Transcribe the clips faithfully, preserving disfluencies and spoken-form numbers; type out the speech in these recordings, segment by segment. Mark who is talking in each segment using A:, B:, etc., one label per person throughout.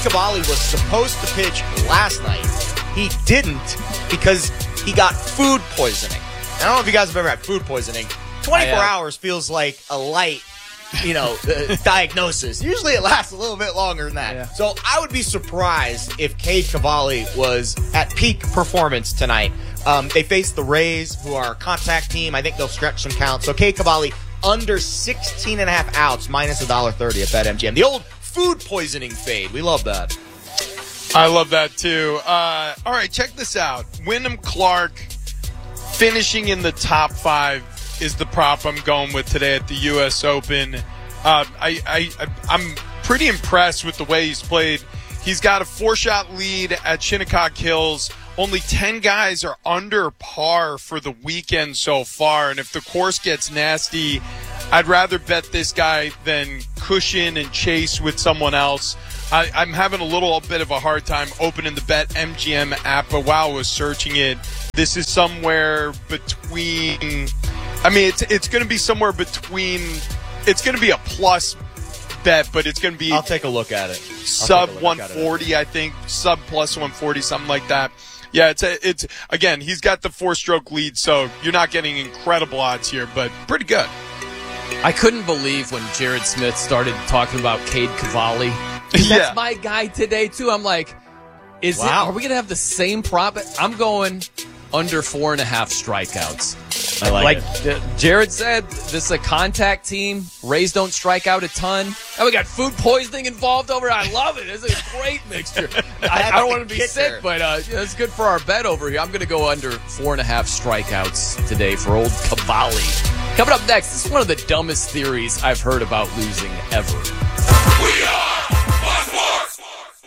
A: Cavalli was supposed to pitch last night. He didn't because he got food poisoning. I don't know if you guys have ever had food poisoning. twenty-four hours feels like a light, you know, uh, diagnosis. Usually it lasts a little bit longer than that. Yeah. So I would be surprised if Cade Cavalli was at peak performance tonight. Um, they face the Rays, who are a contact team. I think they'll stretch some counts. So Cade Cavalli under sixteen and a half outs, minus one dollar thirty at BetMGM. The old food poisoning fade. We love that.
B: I love that, too. Uh, all right, check this out. Wyndham Clark finishing in the top five is the prop I'm going with today at the U S Open. Uh, I, I, I'm pretty impressed with the way he's played. He's got a four-shot lead at Shinnecock Hills. Only ten guys are under par for the weekend so far, and if the course gets nasty, I'd rather bet this guy than cushion and chase with someone else. I, I'm having a little bit of a hard time opening the BetMGM app, but while I was searching it, this is somewhere between – I mean, it's it's going to be somewhere between – it's going to be a plus bet, but it's going to be –
A: I'll take a look at it.
B: Sub one forty, I think. Sub plus one forty, something like that. Yeah, it's a, it's again, he's got the four-stroke lead, so you're not getting incredible odds here, but pretty good.
C: I couldn't believe when Jared Smith started talking about Cade Cavalli. That's
B: yeah.
C: my guy today, too. I'm like, is
A: wow.
C: it? Are we going to have the same prop? I'm going under four and a half strikeouts.
A: I like,
C: like
A: it.
C: Uh, Jared said, this is a contact team. Rays don't strike out a ton. And we got food poisoning involved over. I love it. It's a great mixture. I, I don't want to be sick, but uh, you know, it's good for our bet over here. I'm going to go under four and a half strikeouts today for old Cavalli. Coming up next, this is one of the dumbest theories I've heard about losing ever.
D: We are Fox Sports.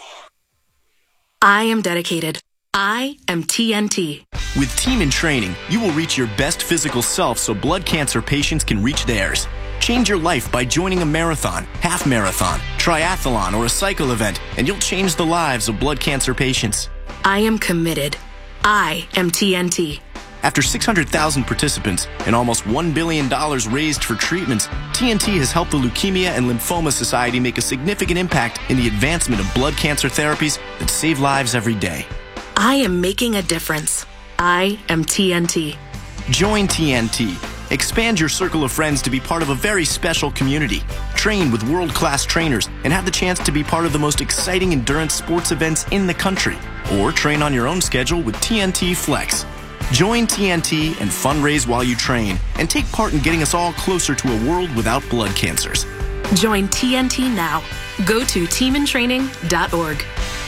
E: I am dedicated. I am T N T.
F: With Team in Training, you will reach your best physical self so blood cancer patients can reach theirs. Change your life by joining a marathon, half marathon, triathlon, or a cycle event, and you'll change the lives of blood cancer patients.
E: I am committed. I am T N T.
F: After six hundred thousand participants and almost one billion dollars raised for treatments, T N T has helped the Leukemia and Lymphoma Society make a significant impact in the advancement of blood cancer therapies that save lives every day.
E: I am making a difference. I am T N T.
F: Join T N T. Expand your circle of friends to be part of a very special community. Train with world-class trainers and have the chance to be part of the most exciting endurance sports events in the country. Or train on your own schedule with T N T Flex. Join T N T and fundraise while you train and take part in getting us all closer to a world without blood cancers.
E: Join T N T now. Go to team in training dot org.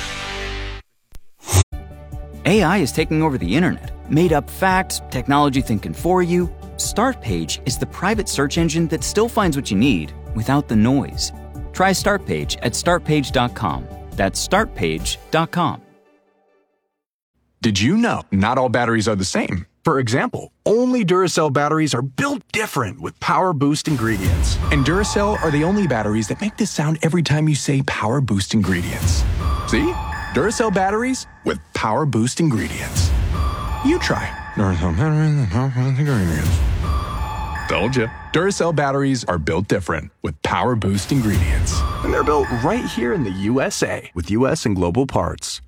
G: A I is taking over the internet. Made up facts, technology thinking for you. Startpage is the private search engine that still finds what you need without the noise. Try Startpage at start page dot com. That's start page dot com.
H: Did you know not all batteries are the same? For example, only Duracell batteries are built different with Power Boost ingredients. And Duracell are the only batteries that make this sound every time you say Power Boost ingredients. See? Duracell batteries with Power Boost ingredients. You try. Duracell batteries with Power Boost ingredients. Told you. Duracell batteries are built different with Power Boost ingredients. And they're built right here in the U S A with U S and global parts.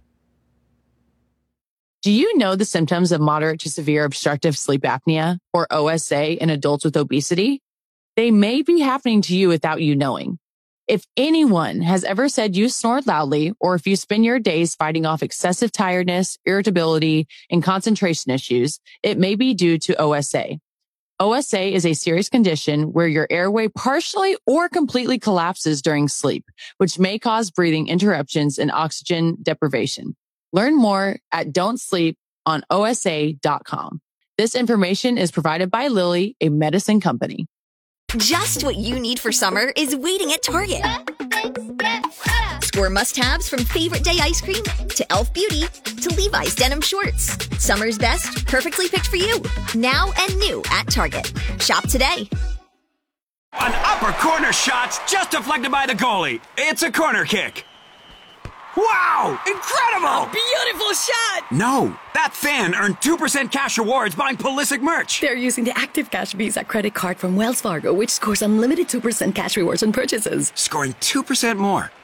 I: Do you know the symptoms of moderate to severe obstructive sleep apnea, or O S A, in adults with obesity? They may be happening to you without you knowing. If anyone has ever said you snore loudly, or if you spend your days fighting off excessive tiredness, irritability, and concentration issues, it may be due to O S A. O S A is a serious condition where your airway partially or completely collapses during sleep, which may cause breathing interruptions and oxygen deprivation. Learn more at don't sleep on O S A dot com. This information is provided by Lilly, a medicine company.
J: Just what you need for summer is waiting at Target. Score must-haves from Favorite Day ice cream to e l f Beauty to Levi's denim shorts. Summer's best, perfectly picked for you. Now and new at Target. Shop today.
K: An upper corner shot's just deflected by the goalie. It's a corner kick. Wow! Incredible!
L: A beautiful shot!
K: No, that fan earned two percent cash rewards buying Pulisic merch.
L: They're using the Active Cash Visa credit card from Wells Fargo, which scores unlimited two percent cash rewards on purchases.
K: Scoring two percent more.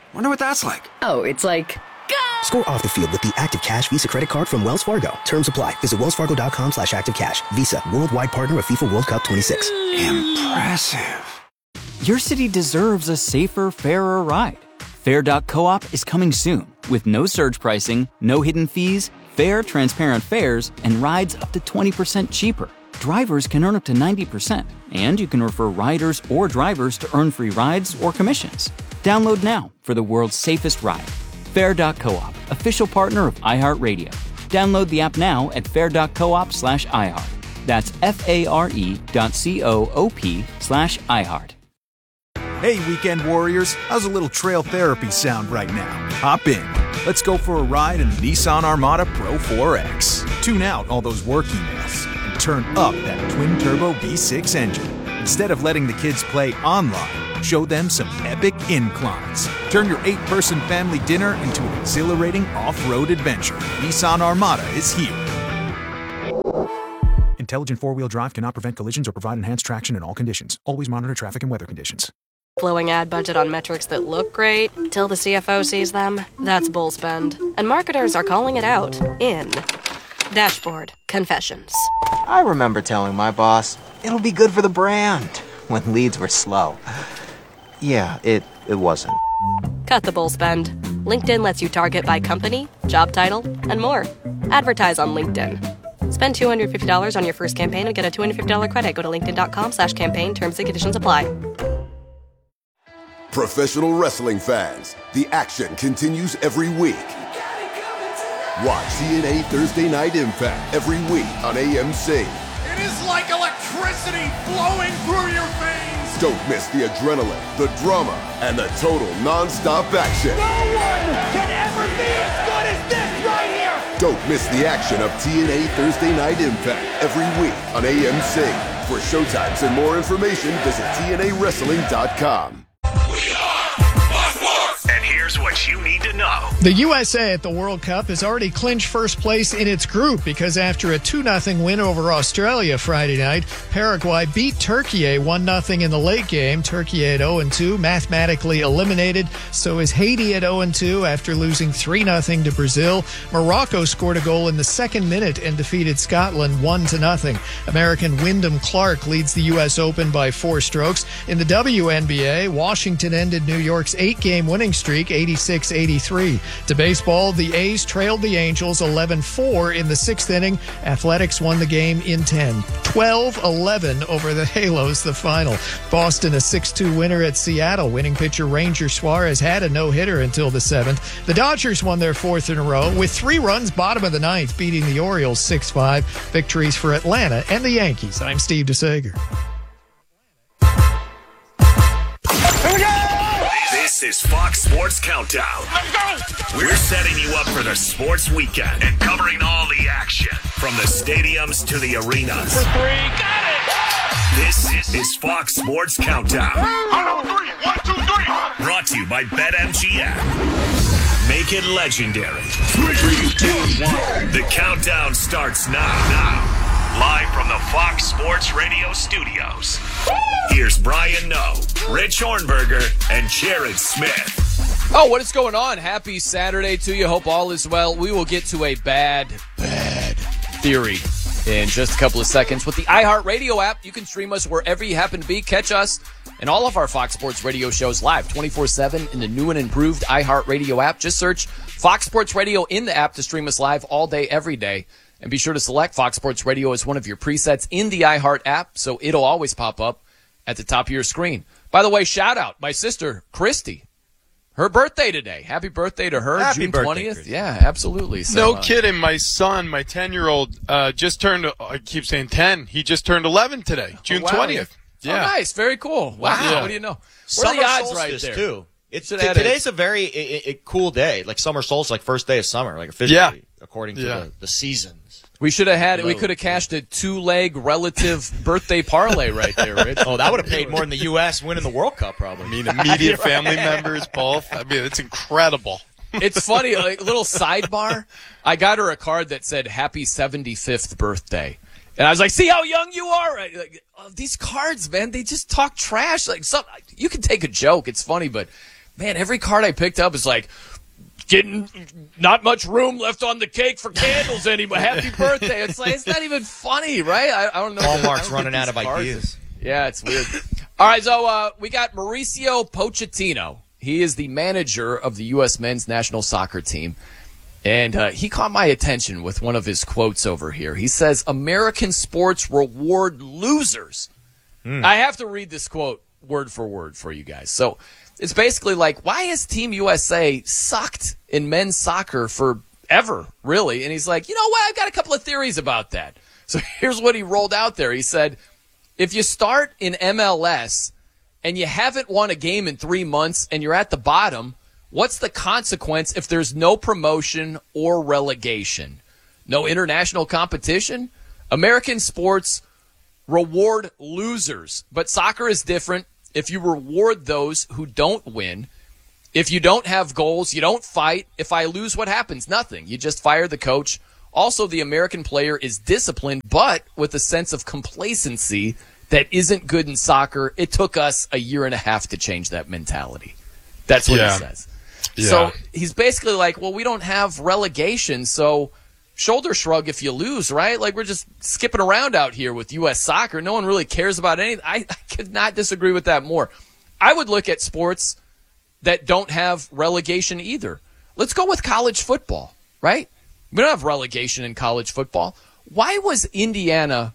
K: Wonder what that's like.
L: Oh, it's like...
M: Score off the field with the Active Cash Visa credit card from Wells Fargo. Terms apply. Visit wellsfargo.com slash active cash. Visa, worldwide partner of FIFA World Cup twenty-six.
K: Impressive.
G: Your city deserves a safer, fairer ride. Fair dot coop is coming soon with no surge pricing, no hidden fees, fair, transparent fares, and rides up to twenty percent cheaper. Drivers can earn up to ninety percent, and you can refer riders or drivers to earn free rides or commissions. Download now for the world's safest ride. Fair dot coop, official partner of iHeartRadio. Download the app now at fair dot coop slash iHeart. That's F-A-R-E dot C-O-O-P slash iHeart.
N: Hey, weekend warriors, how's a little trail therapy sound right now? Hop in. Let's go for a ride in the Nissan Armada Pro four X. Tune out all those work emails and turn up that twin-turbo V six engine. Instead of letting the kids play online, show them some epic inclines. Turn your eight-person family dinner into an exhilarating off-road adventure. Nissan Armada is here. Intelligent four-wheel drive cannot prevent collisions or provide enhanced traction in all conditions. Always monitor traffic and weather conditions.
O: Flowing ad budget on metrics that look great till the C F O sees them. That's bull spend. And marketers are calling it out in Dashboard Confessions.
P: I remember telling my boss, it'll be good for the brand, when leads were slow. Yeah, it, it wasn't.
O: Cut the bull spend. LinkedIn lets you target by company, job title, and more. Advertise on LinkedIn. Spend two hundred fifty dollars on your first campaign and get a two hundred fifty dollars credit. Go to linkedin.com slash campaign. Terms and conditions apply.
Q: Professional wrestling fans, the action continues every week. Watch T N A Thursday Night Impact every week on A M C.
D: It is like electricity flowing through your veins.
Q: Don't miss the adrenaline, the drama, and the total non-stop action.
D: No one can ever be as good as this right here.
Q: Don't miss the action of T N A Thursday Night Impact every week on A M C. For showtimes and more information, visit T N A wrestling dot com.
R: And here's what you need to know.
S: The U S A at the World Cup has already clinched first place in its group because after a two nothing win over Australia Friday night, Paraguay beat Turkey one nothing in the late game. Turkey at oh and two, mathematically eliminated. So is Haiti at oh and two after losing three nothing to Brazil. Morocco scored a goal in the second minute and defeated Scotland one to nothing. American Wyndham Clark leads the U S Open by four strokes. In the W N B A, Washington ended New York's eight-game winning streak, eighty-six eighty-three. To baseball, the A's trailed the Angels eleven four in the sixth inning. Athletics won the game in ten. twelve eleven over the Halos, the final. Boston a six two winner at Seattle. Winning pitcher Ranger Suarez had a no-hitter until the seventh. The Dodgers won their fourth in a row with three runs bottom of the ninth, beating the Orioles six five. Victories for Atlanta and the Yankees. I'm Steve DeSager.
R: Here we go! This is Fox Sports Countdown. We're setting you up for the sports weekend and covering all the action from the stadiums to the arenas.
D: For three, got it!
R: This is Fox Sports Countdown.
D: On three, one, two, three.
R: Brought to you by BetMGM. Make it legendary. Three, two, one. The countdown starts now. Now. Live from the Fox Sports Radio studios. Here's Brian Noe, Rich Hornberger, and Jared Smith.
C: Oh, what is going on? Happy Saturday to you. Hope all is well. We will get to a bad, bad theory in just a couple of seconds. With the iHeartRadio app, you can stream us wherever you happen to be. Catch us and all of our Fox Sports Radio shows live twenty-four seven in the new and improved iHeartRadio app. Just search Fox Sports Radio in the app to stream us live all day, every day. And be sure to select Fox Sports Radio as one of your presets in the iHeart app, so it'll always pop up at the top of your screen. By the way, shout out my sister, Christy. Her birthday today. Happy birthday to her,
A: Happy
C: June
A: birthday,
C: twentieth.
A: Christy.
C: Yeah, absolutely. So,
B: no
C: uh,
B: kidding. My son, my ten-year-old, uh, just turned, I keep saying ten, he just turned eleven today, June
C: oh, wow.
B: twentieth.
C: Yeah.
B: Yeah.
C: Oh, nice. Very cool. Wow.
B: Yeah.
C: What do you know? What
A: Summer
C: are the odds
A: solstice,
C: right there?
A: too. It's,
C: Should
A: t-
C: add
A: today's
C: a-
A: a very a, a cool day, like summer solstice, like first day of summer, like officially,
B: Yeah.
A: according to
B: Yeah.
A: the, the seasons.
C: We should have had, we
A: Hello.
C: could have cashed a two-leg relative birthday parlay right there, Rich.
A: Oh, that would have paid more than the U S winning the World Cup, probably.
B: I mean, immediate family members, both. I mean, it's incredible.
C: It's funny, like, little sidebar. I got her a card that said happy seventy-fifth birthday. And I was like, see how young you are? Like, oh, these cards, man, they just talk trash. Like, some, you can take a joke. It's funny, but man, every card I picked up is like, getting not much room left on the cake for candles anymore. Happy birthday. It's like, it's not even funny, right? I, I don't know.
A: Hallmark's running out of ideas.
C: Yeah, it's weird. All right, so uh, we got Mauricio Pochettino. He is the manager of the U S men's national soccer team. And uh, he caught my attention with one of his quotes over here. He says, American sports reward losers. Mm. I have to read this quote word for word for you guys. So it's basically like, why has Team U S A sucked in men's soccer forever, really? And he's like, you know what? I've got a couple of theories about that. So here's what he rolled out there. He said, if you start in M L S and you haven't won a game in three months and you're at the bottom, what's the consequence if there's no promotion or relegation? No international competition? American sports reward losers, but soccer is different. If you reward those who don't win, if you don't have goals, you don't fight. If I lose, what happens? Nothing. You just fire the coach. Also, the American player is disciplined, but with a sense of complacency that isn't good in soccer. It took us a year and a half to change that mentality. That's what
B: yeah.
C: he says.
B: Yeah.
C: So he's basically like, well, we don't have relegation, so shoulder shrug if you lose, right? Like, we're just skipping around out here with U S soccer. No one really cares about anything. I, I could not disagree with that more. I would look at sports that don't have relegation either. Let's go with college football, right? We don't have relegation in college football. Why was Indiana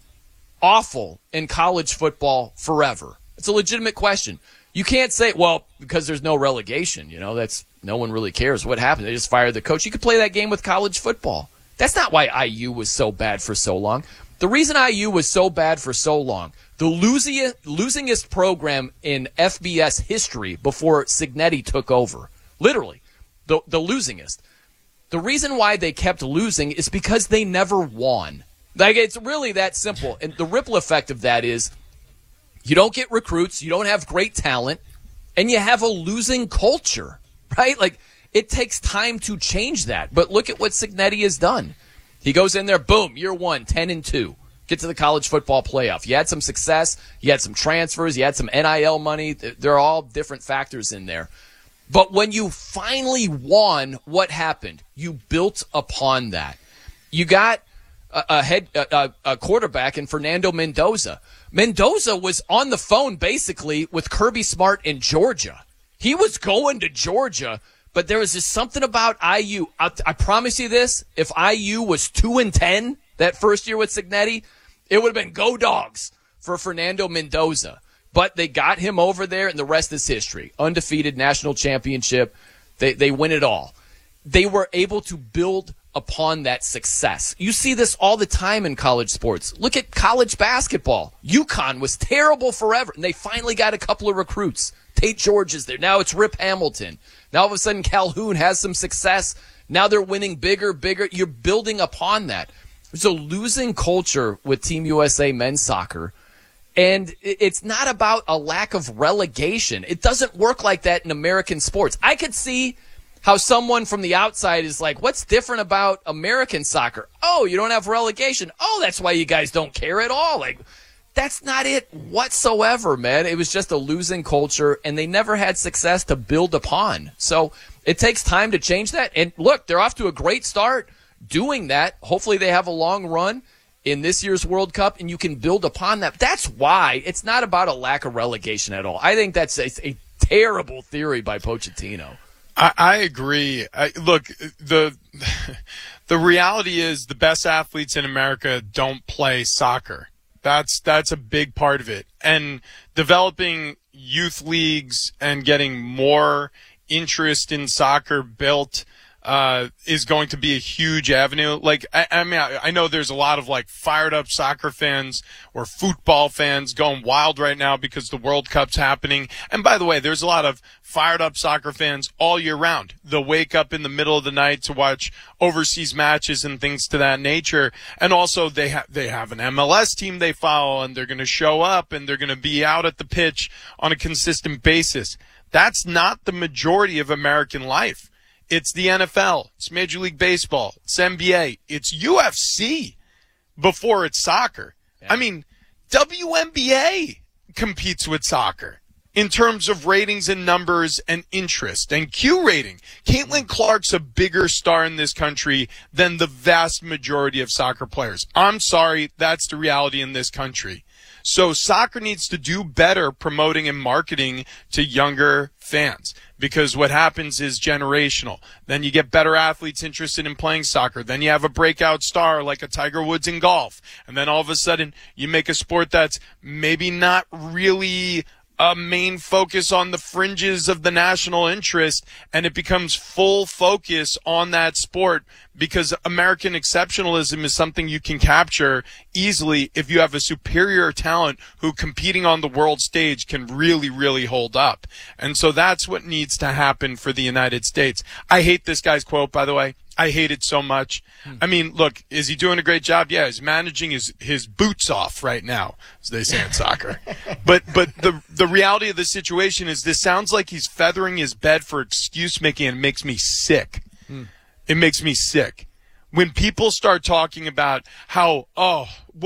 C: awful in college football forever? It's a legitimate question. You can't say, well, because there's no relegation, you know, that's no one really cares what happened. They just fired the coach. You could play that game with college football. That's not why I U was so bad for so long. The reason I U was so bad for so long, the losing, losingest program in F B S history before Cignetti took over, literally, the, the losingest. The reason why they kept losing is because they never won. Like, it's really that simple. And the ripple effect of that is you don't get recruits, you don't have great talent, and you have a losing culture, right? Like, it takes time to change that. But look at what Cignetti has done. He goes in there, boom, year one, ten and two. Get to the college football playoff. You had some success. You had some transfers. You had some N I L money. There are all different factors in there. But when you finally won, what happened? You built upon that. You got a, a head a, a quarterback in Fernando Mendoza. Mendoza was on the phone basically with Kirby Smart in Georgia. He was going to Georgia. But there was just something about I U. I, I promise you this: if I U was two and ten that first year with Cignetti, it would have been go dogs for Fernando Mendoza. But they got him over there, and the rest is history. Undefeated national championship. They they win it all. They were able to build upon that success. You see this all the time in college sports. Look at college basketball. UConn was terrible forever, and they finally got a couple of recruits. Tate George is there. Now it's Rip Hamilton. Now all of a sudden Calhoun has some success. Now they're winning bigger, bigger. You're building upon that. There's a losing culture with Team U S A men's soccer. And it's not about a lack of relegation. It doesn't work like that in American sports. I could see how someone from the outside is like, what's different about American soccer? Oh, you don't have relegation. Oh, that's why you guys don't care at all. Like, that's not it whatsoever, man. It was just a losing culture, and they never had success to build upon. So it takes time to change that. And look, they're off to a great start doing that. Hopefully they have a long run in this year's World Cup, and you can build upon that. That's why it's not about a lack of relegation at all. I think that's a, a terrible theory by Pochettino.
B: I, I agree. I, look, the the reality is the best athletes in America don't play soccer. That's that's a big part of it. And developing youth leagues and getting more interest in soccer built uh, is going to be a huge avenue. Like, I, I mean, I, I know there's a lot of like fired up soccer fans or football fans going wild right now because the World Cup's happening. And by the way, there's a lot of fired up soccer fans all year round. They'll wake up in the middle of the night to watch overseas matches and things to that nature. And also they have, they have an M L S team they follow, and they're going to show up and they're going to be out at the pitch on a consistent basis. That's not the majority of American life. It's the N F L. It's Major League Baseball. It's N B A. It's U F C before it's soccer. Yeah. I mean, W N B A competes with soccer. in terms of ratings and numbers and interest and Q rating. Caitlin Clark's a bigger star in this country than the vast majority of soccer players. I'm sorry, that's the reality in this country. So soccer needs to do better promoting and marketing to younger fans, because what happens is generational. Then you get better athletes interested in playing soccer. Then you have a breakout star like a Tiger Woods in golf. And then all of a sudden you make a sport that's maybe not really a main focus on the fringes of the national interest, and it becomes full focus on that sport, because American exceptionalism is something you can capture easily if you have a superior talent who, competing on the world stage, can really, really hold up. And so that's what needs to happen for the United States. I hate this guy's quote, by the way. I hate it so much. Hmm. I mean, look, is he doing a great job? Yeah, he's managing his, his boots off right now, as they say in soccer. But but the the reality of the situation is this sounds like he's feathering his bed for excuse making, and it makes me sick. Hmm. It makes me sick. When people start talking about how, oh,